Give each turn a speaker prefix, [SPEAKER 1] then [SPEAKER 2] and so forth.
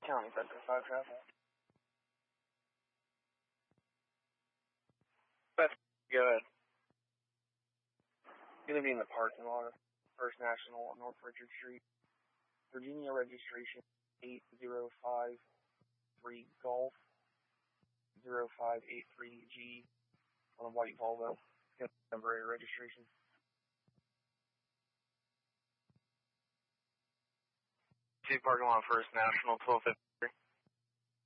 [SPEAKER 1] County Center 5 traffic. That's go ahead. Gonna be in the parking lot of First National on North Richard Street. Virginia registration 8053 Golf 0583G on a white Volvo. Temporary registration. Parking lot First National 1253.